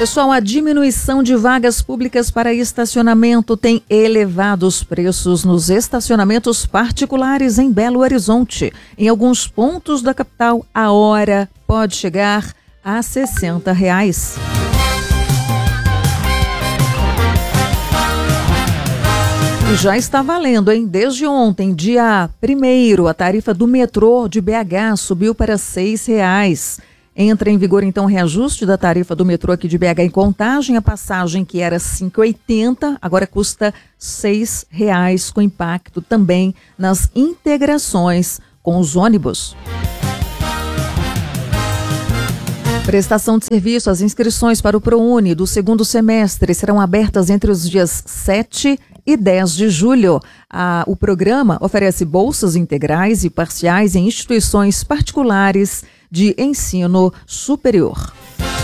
Pessoal, a diminuição de vagas públicas para estacionamento tem elevado os preços nos estacionamentos particulares em Belo Horizonte. Em alguns pontos da capital, a hora pode chegar a R$ 60. E já está valendo, hein? Desde ontem, dia 1º, a tarifa do metrô de BH subiu para R$ 6. Entra em vigor, então, o reajuste da tarifa do metrô aqui de BH em Contagem. A passagem, que era R$ 5,80, agora custa R$ 6, com impacto também nas integrações com os ônibus. Prestação de serviço. As inscrições para o ProUni do segundo semestre serão abertas entre os dias 7 e 10 de julho. O programa oferece bolsas integrais e parciais em instituições particulares de ensino superior.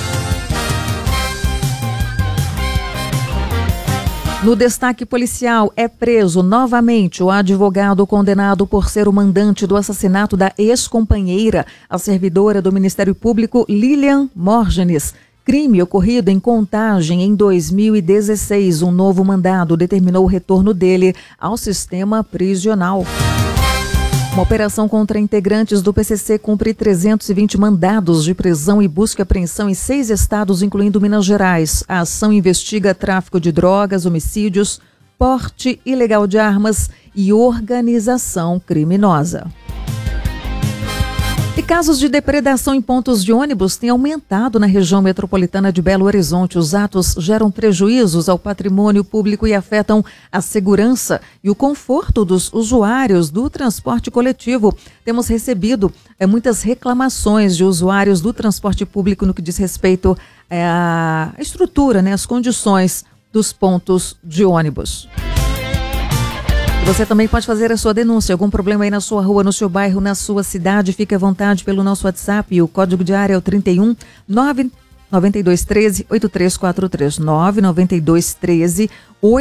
No destaque policial, é preso novamente o advogado condenado por ser o mandante do assassinato da ex-companheira, a servidora do Ministério Público Lilian Morgenes. Crime ocorrido em Contagem em 2016. Um novo mandado determinou o retorno dele ao sistema prisional. Uma operação contra integrantes do PCC cumpre 320 mandados de prisão e busca e apreensão em 6 estados, incluindo Minas Gerais. A ação investiga tráfico de drogas, homicídios, porte ilegal de armas e organização criminosa. E casos de depredação em pontos de ônibus têm aumentado na região metropolitana de Belo Horizonte. Os atos geram prejuízos ao patrimônio público e afetam a segurança e o conforto dos usuários do transporte coletivo. Temos recebido muitas reclamações de usuários do transporte público no que diz respeito à estrutura, as condições dos pontos de ônibus. Você também pode fazer a sua denúncia, algum problema aí na sua rua, no seu bairro, na sua cidade. Fique à vontade pelo nosso WhatsApp. O código de área é o 31 99213 8343. 99213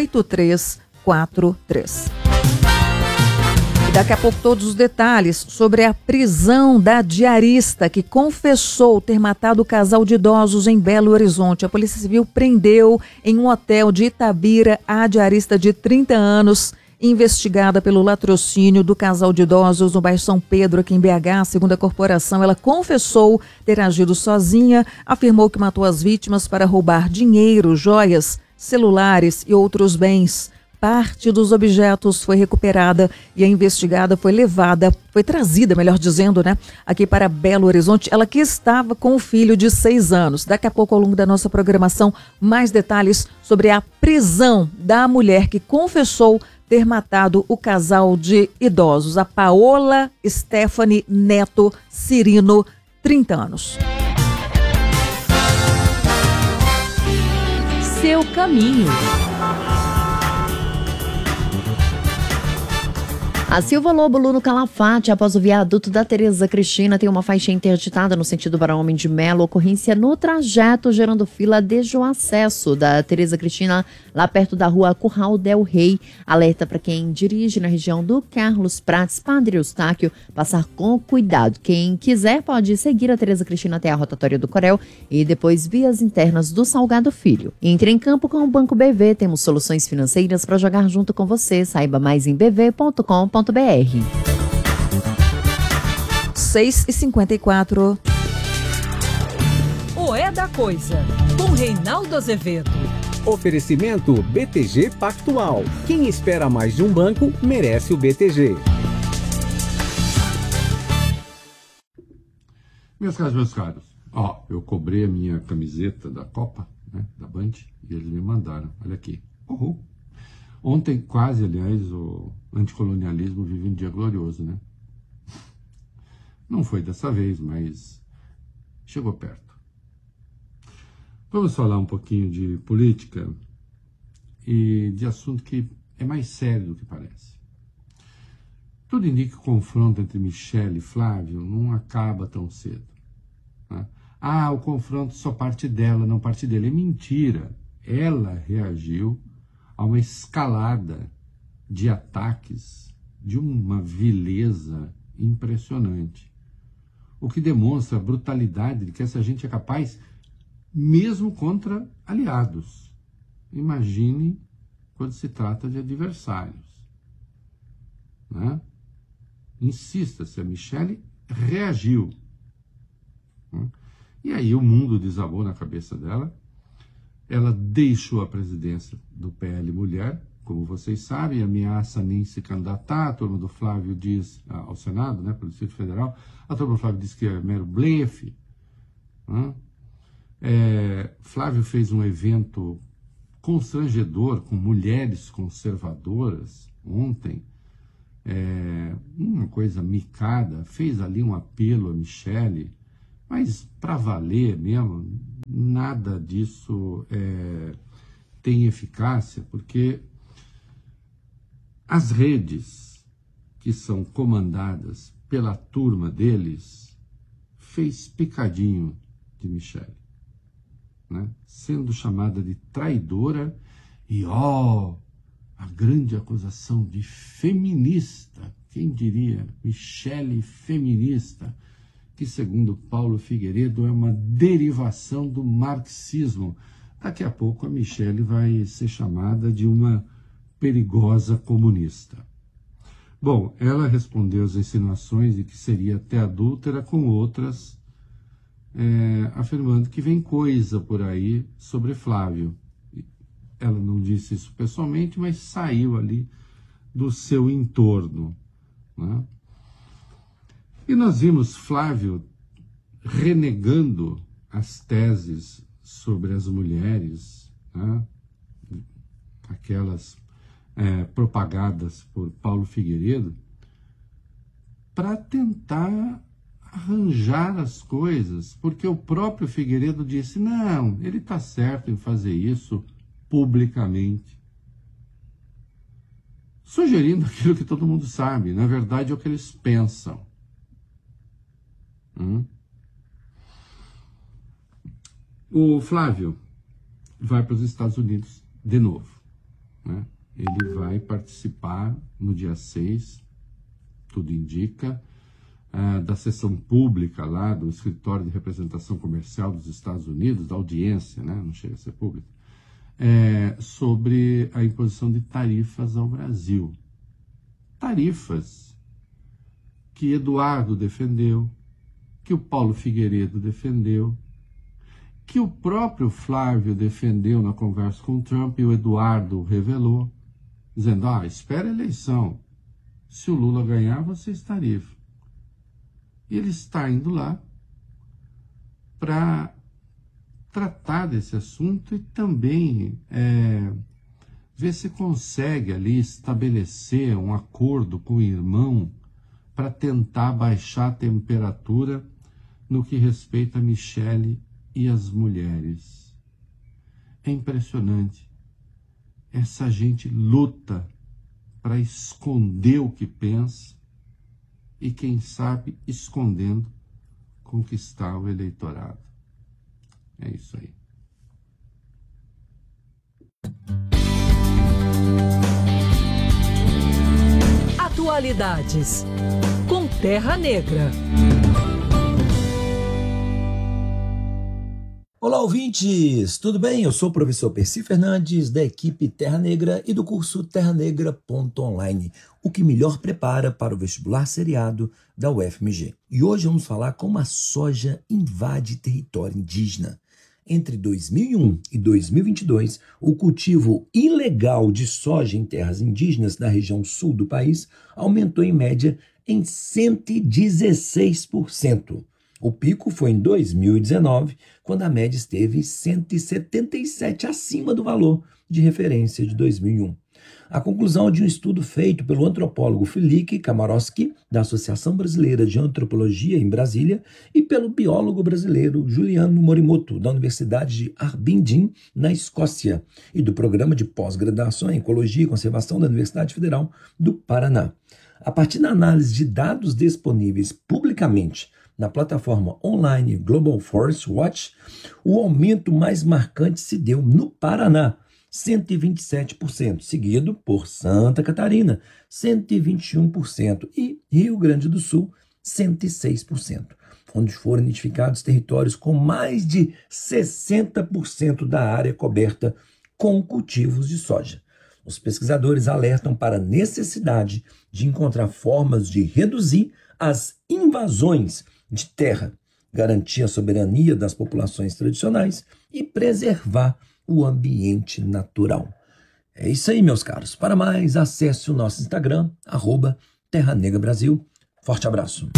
8343. E daqui a pouco todos os detalhes sobre a prisão da diarista que confessou ter matado o casal de idosos em Belo Horizonte. A Polícia Civil prendeu em um hotel de Itabira a diarista de 30 anos, investigada pelo latrocínio do casal de idosos no bairro São Pedro, aqui em BH. Segundo a corporação, ela confessou ter agido sozinha, afirmou que matou as vítimas para roubar dinheiro, joias, celulares e outros bens. Parte dos objetos foi recuperada e a investigada foi trazida, melhor dizendo, aqui para Belo Horizonte. Ela que estava com o filho de 6 anos. Daqui a pouco, ao longo da nossa programação, mais detalhes sobre a prisão da mulher que confessou ter matado o casal de idosos, a Paola Stephanie Neto Cirino, 30 anos. Seu caminho. A Silva Lobo Luno Calafate, após o viaduto da Tereza Cristina, tem uma faixa interditada no sentido para Homem de Melo. Ocorrência no trajeto, gerando fila desde o acesso da Tereza Cristina, lá perto da rua Curral del Rei. Alerta para quem dirige na região do Carlos Prates, Padre Eustáquio, passar com cuidado. Quem quiser pode seguir a Tereza Cristina até a rotatória do Corel e depois vias internas do Salgado Filho. Entre em campo com o Banco BV. Temos soluções financeiras para jogar junto com você. Saiba mais em bv.com.br. 6h54. O É da Coisa, com Reinaldo Azevedo. Oferecimento BTG Pactual. Quem espera mais de um banco, merece o BTG. Meus caros, eu cobrei a minha camiseta da Copa, da Band, e eles me mandaram. Olha aqui. Uhul. Ontem, quase, aliás, o anticolonialismo vive um dia glorioso, Não foi dessa vez, mas chegou perto. Vamos falar um pouquinho de política e de assunto que é mais sério do que parece. Tudo indica que o confronto entre Michele e Flávio não acaba tão cedo. O confronto só parte dela, não parte dele. É mentira. Ela reagiu a uma escalada de ataques de uma vileza impressionante. O que demonstra a brutalidade de que essa gente é capaz mesmo contra aliados. Imagine quando se trata de adversários, né? Insista-se, a Michelle reagiu, né? E aí o mundo desabou na cabeça dela. Ela deixou a presidência do PL Mulher, como vocês sabem, ameaça nem se candidatar. A turma do Flávio diz ao Senado, né, pelo Distrito Federal, a turma do Flávio diz que é mero blefe, né? Flávio fez um evento constrangedor com mulheres conservadoras ontem, uma coisa micada, fez ali um apelo a Michelle, mas para valer mesmo, nada disso tem eficácia, porque as redes que são comandadas pela turma deles fez picadinho de Michelle, né? Sendo chamada de traidora e, a grande acusação de feminista. Quem diria? Michelle feminista, que segundo Paulo Figueiredo é uma derivação do marxismo. Daqui a pouco a Michelle vai ser chamada de uma perigosa comunista. Bom, ela respondeu às insinuações de que seria até adúltera com outras, afirmando que vem coisa por aí sobre Flávio. Ela não disse isso pessoalmente, mas saiu ali do seu entorno, né? E nós vimos Flávio renegando as teses sobre as mulheres, né? Aquelas propagadas por Paulo Figueiredo, para tentar arranjar as coisas, porque o próprio Figueiredo disse, não, ele está certo em fazer isso publicamente, sugerindo aquilo que todo mundo sabe, na verdade é o que eles pensam. O Flávio vai para os Estados Unidos de novo, né? Ele vai participar no dia 6, tudo indica, da sessão pública lá do Escritório de Representação Comercial dos Estados Unidos, da audiência, né? Não chega a ser pública, sobre a imposição de tarifas ao Brasil. Tarifas que Eduardo defendeu, que o Paulo Figueiredo defendeu, que o próprio Flávio defendeu na conversa com o Trump e o Eduardo revelou, dizendo, espera a eleição, se o Lula ganhar, vocês tarifam. E ele está indo lá para tratar desse assunto e também ver se consegue ali estabelecer um acordo com o irmão para tentar baixar a temperatura no que respeita a Michelle e as mulheres. É impressionante. Essa gente luta para esconder o que pensa e, quem sabe, escondendo, conquistar o eleitorado. É isso aí. Atualidades com Terra Negra. Olá, ouvintes! Tudo bem? Eu sou o professor Percy Fernandes, da equipe Terra Negra e do curso terranegra.online, o que melhor prepara para o vestibular seriado da UFMG. E hoje vamos falar como a soja invade território indígena. Entre 2001 e 2022, o cultivo ilegal de soja em terras indígenas da região sul do país aumentou em média em 116%. O pico foi em 2019, quando a média esteve 177 acima do valor de referência de 2001. A conclusão de um estudo feito pelo antropólogo Filipe Kamarowski, da Associação Brasileira de Antropologia em Brasília, e pelo biólogo brasileiro Juliano Morimoto, da Universidade de Aberdeen, na Escócia, e do Programa de Pós-Graduação em Ecologia e Conservação da Universidade Federal do Paraná. A partir da análise de dados disponíveis publicamente na plataforma online Global Forest Watch, o aumento mais marcante se deu no Paraná, 127%, seguido por Santa Catarina, 121%, e Rio Grande do Sul, 106%. onde foram identificados territórios com mais de 60% da área coberta com cultivos de soja. Os pesquisadores alertam para a necessidade de encontrar formas de reduzir as invasões de terra, garantir a soberania das populações tradicionais e preservar o ambiente natural. É isso aí, meus caros. Para mais, acesse o nosso Instagram, @TerraNegraBrasil. Forte abraço.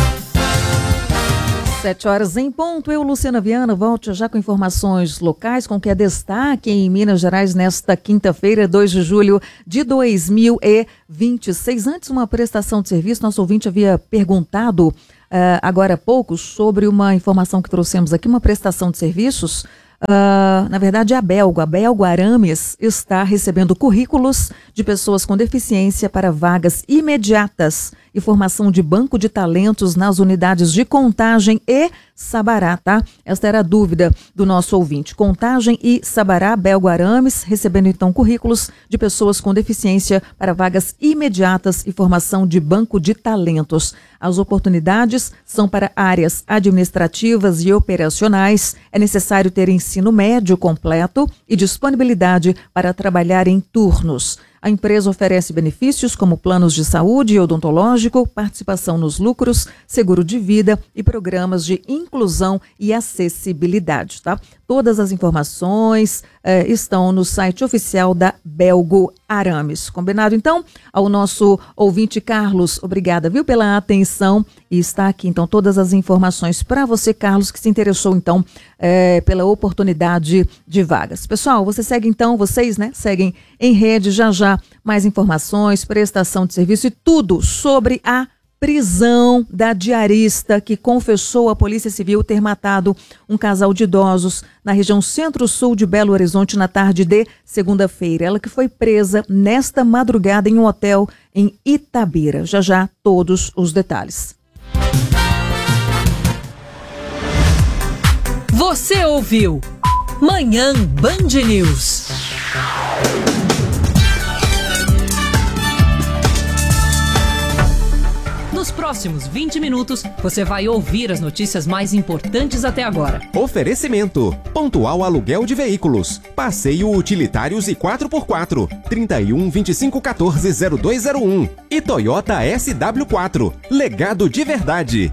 7h em ponto. Eu, Luciana Viana, volto já com informações locais, com o que é destaque em Minas Gerais nesta quinta-feira, 2 de julho de 2026. Antes, uma prestação de serviço. Nosso ouvinte havia perguntado agora há pouco sobre uma informação que trouxemos aqui, uma prestação de serviços. Na verdade, a Belgo Arames está recebendo currículos de pessoas com deficiência para vagas imediatas e formação de banco de talentos nas unidades de Contagem e Sabará, tá? Esta era a dúvida do nosso ouvinte. Contagem e Sabará, Belgo Arames, recebendo então currículos de pessoas com deficiência para vagas imediatas e formação de banco de talentos. As oportunidades são para áreas administrativas e operacionais. É necessário ter ensino médio completo e disponibilidade para trabalhar em turnos. A empresa oferece benefícios como planos de saúde e odontológico, participação nos lucros, seguro de vida e programas de inclusão e acessibilidade, tá? Todas as informações estão no site oficial da Belgo Arames. Combinado, então? Ao nosso ouvinte Carlos, obrigada, viu, pela atenção. E está aqui, então, todas as informações para você, Carlos, que se interessou, então, pela oportunidade de vagas. Pessoal, vocês, né, seguem em rede já mais informações, prestação de serviço e tudo sobre a prisão da diarista que confessou à Polícia Civil ter matado um casal de idosos na região centro-sul de Belo Horizonte na tarde de segunda-feira. Ela que foi presa nesta madrugada em um hotel em Itabira. Já todos os detalhes. Você ouviu Manhã Band News. Nos próximos 20 minutos, você vai ouvir as notícias mais importantes até agora. Oferecimento: Pontual Aluguel de Veículos, Passeio Utilitários e 4x4, 3125140201 e Toyota SW4, Legado de Verdade.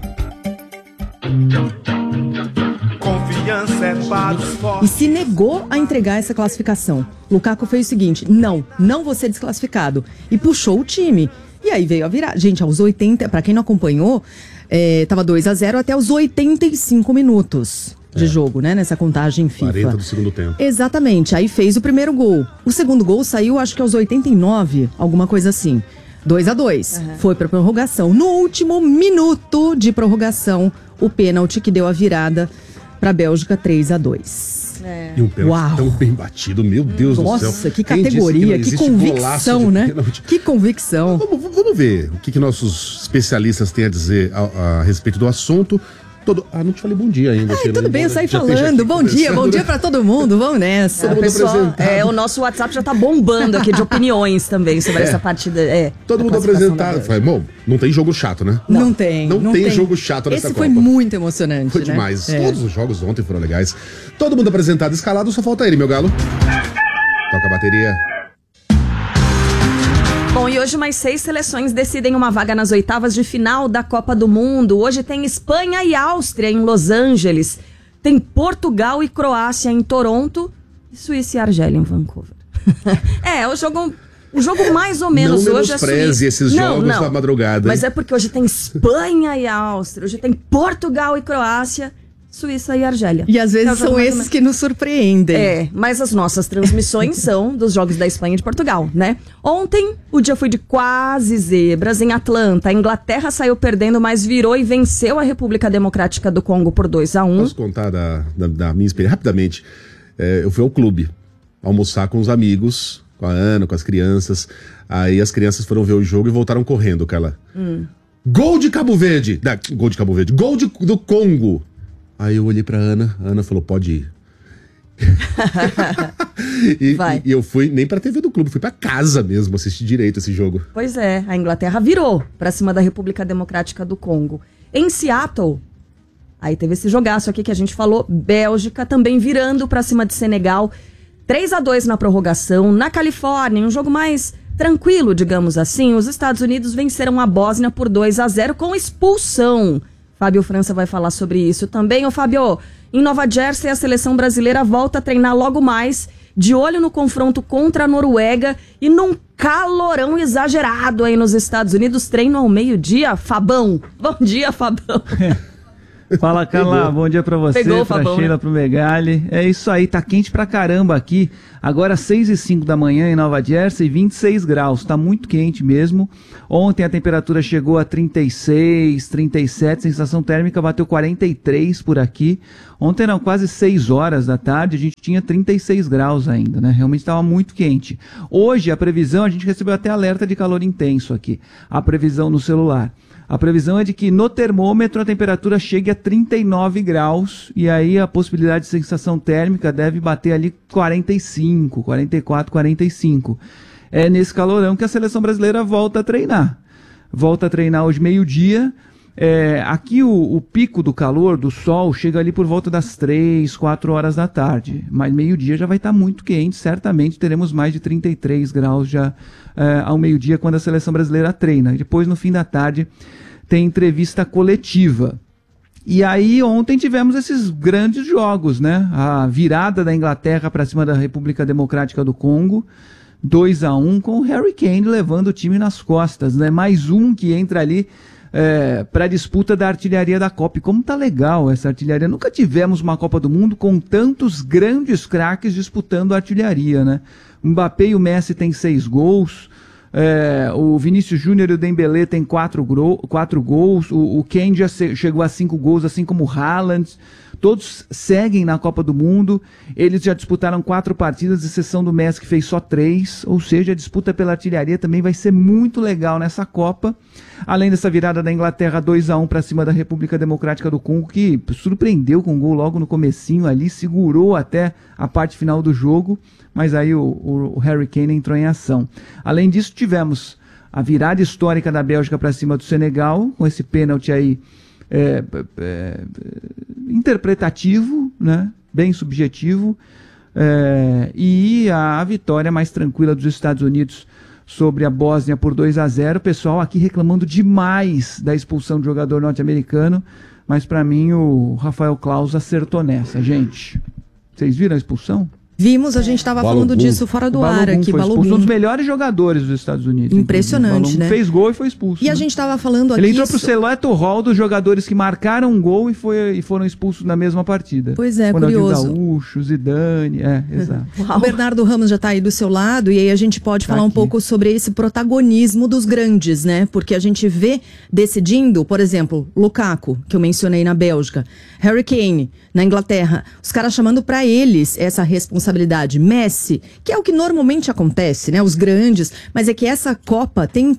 Confiança é para os fortes. E se negou a entregar essa classificação. Lukaku fez o seguinte: não vou ser desclassificado. E puxou o time. E aí veio a virar. Gente, aos 80, pra quem não acompanhou, tava 2-0 até os 85 minutos de jogo, né? Nessa contagem FIFA. 40 do segundo tempo. Exatamente. Aí fez o primeiro gol. O segundo gol saiu, acho que aos 89, alguma coisa assim. 2-2. Foi pra prorrogação. No último minuto de prorrogação, o pênalti que deu a virada pra Bélgica, 3-2. E um pênalti tão bem batido, meu Deus do céu. Nossa, que categoria, que convicção, né? Que convicção. Vamos ver o que nossos especialistas têm a dizer a respeito do assunto. Não te falei bom dia ainda. Tudo bem, eu saí falando. Bom dia pra todo mundo, vamos nessa. Pessoal, o nosso WhatsApp já tá bombando aqui de opiniões também sobre essa partida. Todo mundo apresentado. Bom, não tem jogo chato, né? Não tem jogo chato nessa Copa. Esse foi muito emocionante, Foi demais. Todos os jogos ontem foram legais. Todo mundo apresentado, escalado, só falta ele, meu galo. Toca a bateria. Bom, e hoje mais 6 seleções decidem uma vaga nas oitavas de final da Copa do Mundo. Hoje tem Espanha e Áustria em Los Angeles. Tem Portugal e Croácia em Toronto. E Suíça e Argélia em Vancouver. O jogo mais ou menos não hoje é Suíça. Não menospreze esses jogos da madrugada. Mas é porque hoje tem Espanha e Áustria. Hoje tem Portugal e Croácia. Suíça e Argélia. E às vezes são esses que nos surpreendem. Mas as nossas transmissões são dos jogos da Espanha e de Portugal, né? Ontem, o dia foi de quase zebras em Atlanta. A Inglaterra saiu perdendo, mas virou e venceu a República Democrática do Congo por 2-1. Posso contar da minha experiência rapidamente? Eu fui ao clube almoçar com os amigos, com a Ana, com as crianças. Aí as crianças foram ver o jogo e voltaram correndo, Carla. Gol de Cabo Verde! Gol do Congo! Aí eu olhei pra Ana, a Ana falou, pode ir. e eu fui nem pra TV do clube, fui pra casa mesmo assistir direito esse jogo. Pois é, a Inglaterra virou pra cima da República Democrática do Congo. Em Seattle, Aí teve esse jogaço aqui que a gente falou, Bélgica também virando pra cima de Senegal, 3-2 na prorrogação. Na Califórnia, um jogo mais tranquilo, digamos assim, os Estados Unidos venceram a Bósnia por 2-0 com expulsão. Fábio França vai falar sobre isso também. Ô Fábio, em Nova Jersey a seleção brasileira volta a treinar logo mais, de olho no confronto contra a Noruega e num calorão exagerado aí nos Estados Unidos, treino ao meio-dia. Fabão, bom dia, Fabão. Fala, Carla, bom dia pra você, Pegou, pra Fabão, Sheila, né? pro Megali. É isso aí, tá quente pra caramba aqui. Agora 6h05 da manhã em Nova Jersey, 26 graus, tá muito quente mesmo. Ontem a temperatura chegou a 36, 37, sensação térmica bateu 43 por aqui. Ontem eram quase 6 horas da tarde, a gente tinha 36 graus ainda, né? Realmente estava muito quente. Hoje a previsão, a gente recebeu até alerta de calor intenso aqui, a previsão no celular. A previsão é de que no termômetro a temperatura chegue a 39 graus e aí a possibilidade de sensação térmica deve bater ali 45, 44, 45. É nesse calorão que a seleção brasileira volta a treinar. Volta a treinar hoje meio-dia. Aqui o pico do calor, do sol, chega ali por volta das 3, 4 horas da tarde. Mas meio-dia já vai estar muito quente, certamente teremos mais de 33 graus já ao meio-dia quando a seleção brasileira treina. E depois, no fim da tarde, tem entrevista coletiva. E aí ontem tivemos esses grandes jogos, né? A virada da Inglaterra para cima da República Democrática do Congo, 2-1, com o Harry Kane levando o time nas costas, né? Mais um que entra ali para a disputa da artilharia da Copa. E como tá legal essa artilharia. Nunca tivemos uma Copa do Mundo com tantos grandes craques disputando a artilharia, né? O Mbappé e o Messi têm 6 gols. O Vinícius Júnior e o Dembélé têm 4 gols. O Kane já chegou a 5 gols, assim como o Haaland. Todos seguem na Copa do Mundo. Eles já disputaram 4 partidas, exceção do Messi que fez só 3. Ou seja, a disputa pela artilharia também vai ser muito legal nessa Copa. Além dessa virada da Inglaterra 2-1 para cima da República Democrática do Congo, que surpreendeu com um gol logo no comecinho ali, segurou até a parte final do jogo, mas aí o Harry Kane entrou em ação. Além disso, tivemos a virada histórica da Bélgica para cima do Senegal, com esse pênalti aí interpretativo, né? Bem subjetivo, e a vitória mais tranquila dos Estados Unidos sobre a Bósnia por 2-0. O pessoal aqui reclamando demais da expulsão do jogador norte-americano, mas para mim o Rafael Claus acertou nessa, gente. Vocês viram a expulsão? Vimos, a gente estava falando disso fora do ar aqui, Balogun. Um dos melhores jogadores dos Estados Unidos. Impressionante, né? Fez gol e foi expulso. E a gente estava falando aqui... Ele entrou pro seleto hall dos jogadores que marcaram um gol e foram expulsos na mesma partida. Pois é, curioso. Gaúcho, Zidane, exato. O Bernardo Ramos já está aí do seu lado, e aí a gente pode falar um pouco sobre esse protagonismo dos grandes, né? Porque a gente vê decidindo, por exemplo, Lukaku, que eu mencionei na Bélgica, Harry Kane, na Inglaterra, os caras chamando para eles essa responsabilidade. Messi, que é o que normalmente acontece, né? Os grandes, mas é que essa Copa tem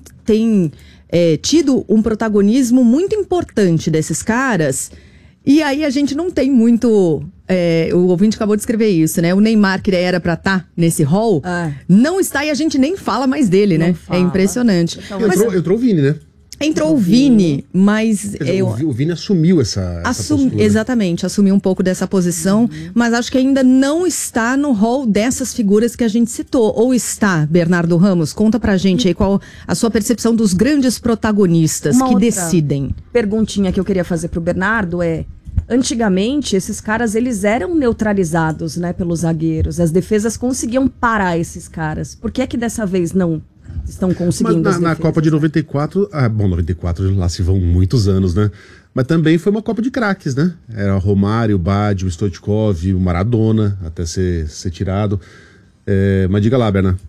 tido um protagonismo muito importante desses caras, e aí a gente não tem muito... o ouvinte acabou de escrever isso, né? O Neymar, que era pra estar nesse hall, não está, e a gente nem fala mais dele, né? É impressionante. Então, entrou o Vini, né? Entrou o Vini, mas... O Vini assumiu essa postura. Exatamente, assumiu um pouco dessa posição, mas acho que ainda não está no hall dessas figuras que a gente citou. Ou está, Bernardo Ramos? Conta pra gente aí qual a sua percepção dos grandes protagonistas que decidem. Perguntinha que eu queria fazer pro Bernardo antigamente, esses caras, eles eram neutralizados, né, pelos zagueiros. As defesas conseguiam parar esses caras. Por que é que dessa vez não estão conseguindo? Mas na Copa de 94, 94 lá se vão muitos anos, né? Mas também foi uma Copa de craques, né? Era o Romário, o Badi, o Stoichkov, o Maradona, até ser tirado. Mas diga lá, Berna.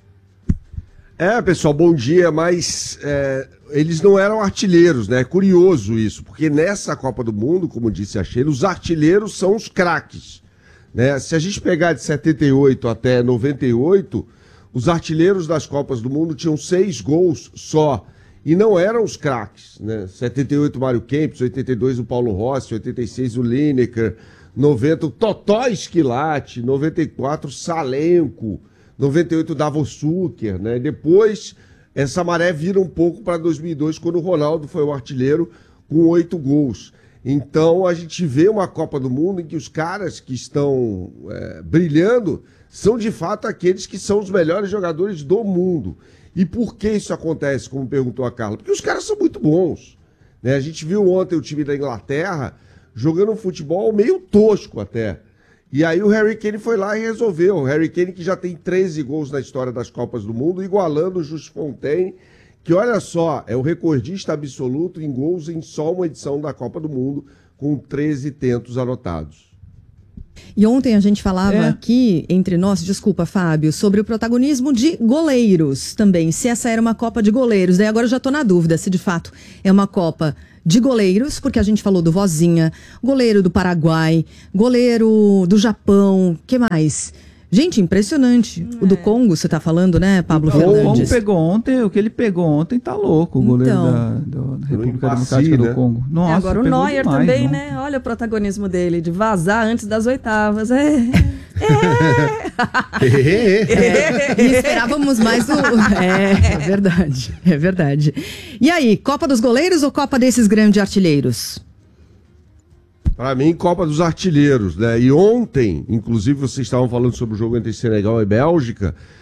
Pessoal, bom dia, mas eles não eram artilheiros, né? É curioso isso, porque nessa Copa do Mundo, como disse a Sheila, os artilheiros são os craques, né? Se a gente pegar de 78 até 98... os artilheiros das Copas do Mundo tinham 6 gols só. E não eram os craques, né? 78 o Mário Kempis, 82 o Paulo Rossi, 86 o Lineker, 90 o Totó Esquilate, 94 o Salenko, 98 o Davor Suker, né? Depois, essa maré vira um pouco para 2002, quando o Ronaldo foi o artilheiro com 8 gols. Então a gente vê uma Copa do Mundo em que os caras que estão brilhando são de fato aqueles que são os melhores jogadores do mundo. E por que isso acontece, como perguntou a Carla? Porque os caras são muito bons, né? A gente viu ontem o time da Inglaterra jogando um futebol meio tosco até. E aí o Harry Kane foi lá e resolveu. O Harry Kane que já tem 13 gols na história das Copas do Mundo, igualando o Just Fontaine, que olha só, é o recordista absoluto em gols em só uma edição da Copa do Mundo, com 13 tentos anotados. E ontem a gente falava aqui, entre nós, desculpa, Fábio, sobre o protagonismo de goleiros também, se essa era uma Copa de goleiros. Daí agora eu já tô na dúvida se de fato é uma Copa de goleiros, porque a gente falou do Vozinha, goleiro do Paraguai, goleiro do Japão, que mais? Gente, impressionante. O do Congo, você tá falando, né, Pablo Fernandes? O que ele pegou ontem tá louco, o goleiro da República Democrática do Congo. Nossa, agora o Neuer demais, também, né? Olha o protagonismo dele, de vazar antes das oitavas. E esperávamos mais o... É verdade. E aí, Copa dos Goleiros ou Copa desses grandes artilheiros? Para mim, Copa dos Artilheiros, né? E ontem, inclusive, vocês estavam falando sobre o jogo entre Senegal e Bélgica.